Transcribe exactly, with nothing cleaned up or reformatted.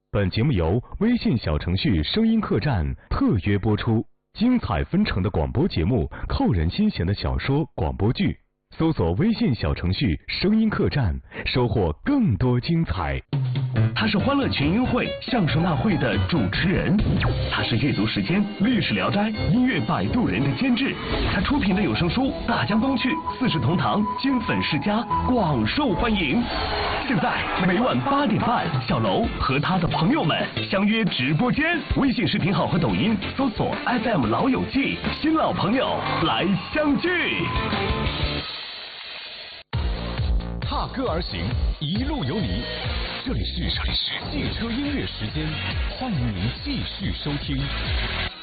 本节目由微信小程序声音客栈特约播出，精彩纷呈的广播节目，扣人心弦的小说、广播剧，搜索微信小程序声音客栈，收获更多精彩。 他是欢乐群英会相声大会的主持人，他是阅读时间历史聊斋音乐摆渡人的监制，他出品的有声书《大江东去》四世同堂金粉世家广受欢迎。现在每晚八点半，小楼和他的朋友们相约直播间，微信视频号和抖音搜索 F M 老友记，新老朋友来相聚。 踏歌而行，一路有你。这里是这里是汽车音乐时间，欢迎您继续收听。